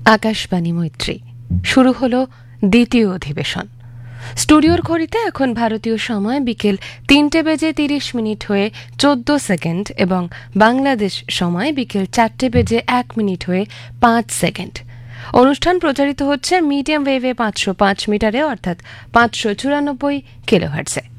আকাশবাণী মৈত্রী শুরু হলো দ্বিতীয় অধিবেশন। স্টুডিওর ঘড়িতে এখন ভারতীয় সময় বিকেল 3:30 হয়ে 14 সেকেন্ড এবং বাংলাদেশ সময় বিকেল 4:01 হয়ে 5 সেকেন্ড। অনুষ্ঠান প্রচারিত হচ্ছে মিডিয়াম ওয়েভে 505 মিটারে অর্থাৎ 594 কিলোহার্টজে।